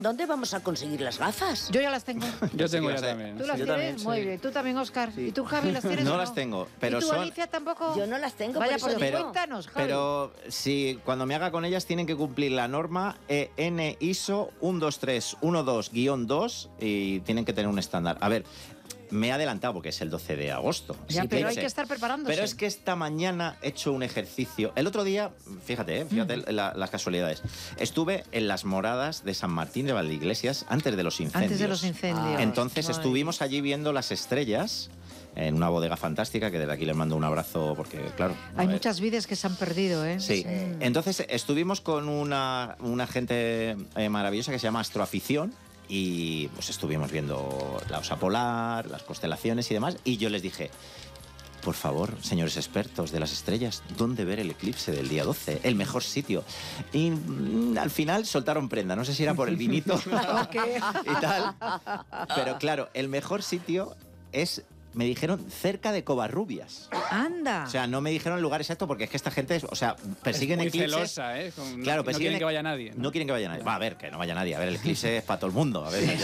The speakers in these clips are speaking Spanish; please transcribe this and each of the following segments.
¿Dónde vamos a conseguir las gafas? Yo ya las tengo. Yo tengo ya también. ¿Tú las Sí. tienes? Muy bien. ¿Tú también, Óscar? Sí. ¿Y tú, Javi, las tienes? No o las tengo, pero ¿Y tú, son... Alicia, tampoco? Yo no las tengo, Vaya, por eso pues digo. cuéntanos, Javi. Pero si cuando me haga con ellas tienen que cumplir la norma EN ISO 12312-2 y tienen que tener un estándar. A ver, me he adelantado porque es el 12 de agosto. Ya, Sí, pero hay sé. que estar preparándose. Pero es que esta mañana he hecho un ejercicio. El otro día, fíjate las casualidades. Estuve en las moradas de San Martín de Valdeiglesias antes de los incendios. Antes de los incendios. Entonces Ay. estuvimos allí viendo las estrellas en una bodega fantástica, que desde aquí les mando un abrazo porque, claro... Hay muchas vidas que se han perdido, ¿eh? Sí. Entonces estuvimos con una gente maravillosa que se llama Astroafición y pues estuvimos viendo la osa polar, las constelaciones y demás, y yo les dije: por favor, señores expertos de las estrellas, ¿dónde ver el eclipse del día 12? El mejor sitio. Y al final soltaron prenda, no sé si era por el vinito y tal, pero claro, el mejor sitio es... Me dijeron cerca de Covarrubias. ¡Anda! O sea, no me dijeron el lugar exacto porque es que esta gente, o sea, persiguen es muy eclipses. celosa, ¿eh? Claro, no quieren que vaya nadie. No quieren que vaya nadie. Va, a ver, que no vaya nadie. A ver, el eclipse es para todo el mundo. A ver,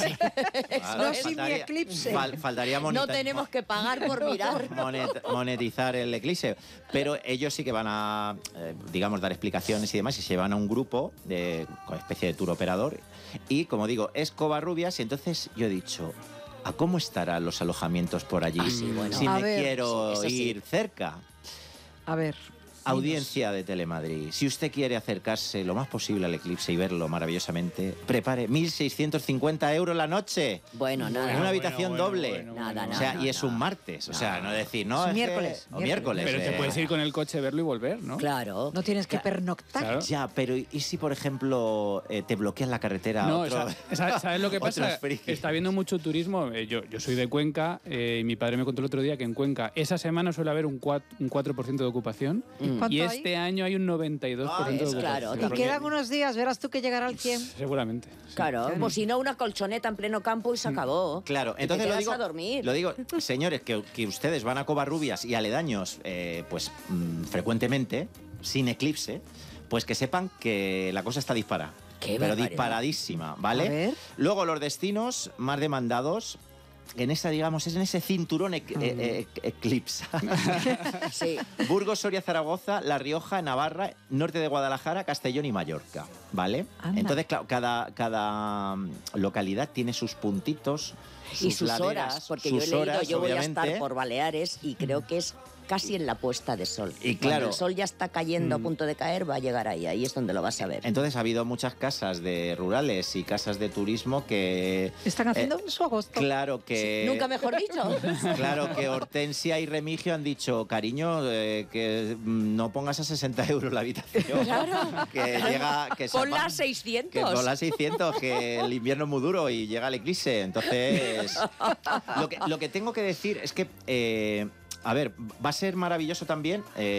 ya. No, sin mi eclipse. Faltaría No tenemos que pagar por mirar. monetizar el eclipse. Pero ellos sí que van a, digamos, dar explicaciones y demás, y se van a un grupo de con especie de tour operador. Y, como digo, es Covarrubias, y entonces yo he dicho... ¿A cómo estarán los alojamientos por allí? Sí, bueno. Si A me ver, quiero sí, eso sí. ir cerca. A ver. Audiencia de Telemadrid, si usted quiere acercarse lo más posible al eclipse y verlo maravillosamente, prepare 1.650 euros la noche. Bueno, nada. En una habitación doble. Nada, O sea, nada, y es un martes. O sea, no decir, no, Es es miércoles, que... O miércoles. Pero te puedes ir con el coche, verlo y volver, ¿no? Claro. No tienes que pernoctar. Claro. Ya, pero ¿y si, por ejemplo, te bloquean la carretera? No, otro... ¿sabes lo que pasa? otros frikis? Está habiendo mucho turismo. Yo soy de Cuenca y mi padre me contó el otro día que en Cuenca esa semana suele haber un 4% de ocupación ¿Cuánto y hay? este año hay un 92% de ocupación. claro. Y quedan unos días, verás tú que llegará al 100. Seguramente. Sí. Claro, pues si no, una colchoneta en pleno campo y se acabó. Claro, Y entonces te lo quedas digo, a dormir. lo digo, señores, que ustedes van a Covarrubias y aledaños, frecuentemente, sin eclipse, pues que sepan que la cosa está disparada. Qué Pero barbaridad. disparadísima, ¿vale? A ver. Luego los destinos más demandados, en esa, digamos, es en ese cinturón eclipsa. Sí. Burgos, Soria, Zaragoza, La Rioja, Navarra, norte de Guadalajara, Castellón y Mallorca, ¿vale? Anda. Entonces, claro, cada localidad tiene sus puntitos, Y sus laderas, horas, porque sus yo he leído, horas, yo voy a obviamente. estar por Baleares y creo que es casi en la puesta de sol. Y Cuando claro. el sol ya está cayendo a punto de caer, va a llegar ahí es donde lo vas a ver. Entonces ha habido muchas casas de rurales y casas de turismo que... Están haciendo su agosto. Claro que... Nunca mejor dicho. Claro que Hortensia y Remigio han dicho: cariño, que no pongas a 60 euros la habitación. Claro. Que llega... Que Ponla sepa- a 600. Que ponla a 600, que el invierno es muy duro y llega el eclipse. Entonces, lo que tengo que decir es que, a ver, va a ser maravilloso también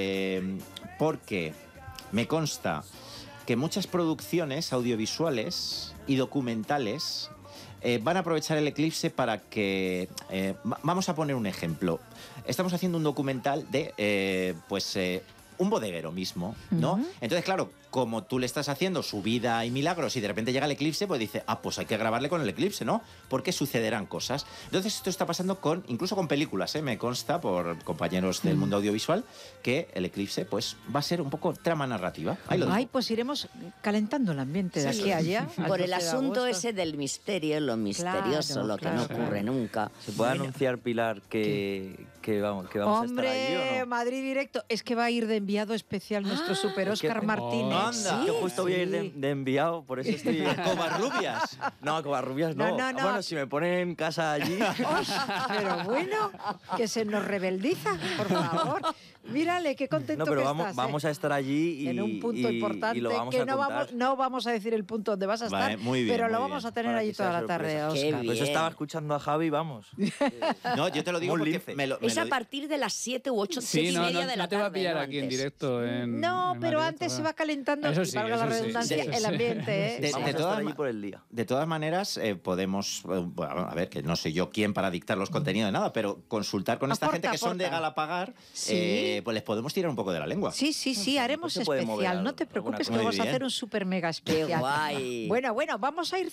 porque me consta que muchas producciones audiovisuales y documentales van a aprovechar el eclipse para que... vamos a poner un ejemplo. Estamos haciendo un documental de, un bodeguero mismo, ¿no? Entonces, claro, como tú le estás haciendo su vida y milagros y de repente llega el eclipse, pues dice, pues hay que grabarle con el eclipse, ¿no? Porque sucederán cosas. Entonces, esto está pasando incluso con películas, me consta por compañeros del mundo audiovisual, que el eclipse, pues, va a ser un poco trama narrativa. Ahí lo Ay, dejo. pues iremos calentando el ambiente de Sí. aquí a allá. al Por el 12 de asunto agosto. ese del misterio, lo misterioso, Claro, lo que claro. no ocurre nunca. ¿Se puede anunciar, Pilar, que vamos a estar allí Hombre, o no? Madrid Directo. Es que va a ir de enviado especial nuestro super es que- Óscar Martínez. anda. Yo justo voy a ir de enviado, por eso estoy... Covarrubias. No, a Covarrubias no. No, no. Bueno, si me ponen en casa allí... Pero bueno, que se nos rebeldiza, por favor. Mírale, qué contento No, pero que vamos, estás, vamos a estar allí y... en un punto y- importante y lo vamos que a no contar. no vamos a decir el punto donde vas a estar, Vale, muy bien, pero lo muy vamos bien. a tener Para allí que sea toda la tarde, sorpresa. Qué Óscar. bien. Por eso estaba escuchando a Javi, vamos. No, yo te lo digo Muy porque lince. me lo Es a partir de las 7 u 8, 7 Sí, y no, media no, de la no te va a tarde, pillar no aquí en antes. directo. No, en pero Madrid, antes ¿verdad? se va calentando, Eso y sí, valga la eso sí, redundancia, eso sí. el ambiente, ¿eh? De- Vamos a todas estar allí ma- por el día. De todas maneras, podemos, bueno, a ver, que no soy yo quién para dictar los contenidos de nada, pero consultar con esta Aporta, gente que son de aporta. Galapagar, Sí. pues les podemos tirar un poco de la lengua. Sí, haremos se puede mover especial. No te alguna preocupes cosa. que Muy vamos a bien. hacer un super mega Qué especial. guay. Bueno, vamos a ir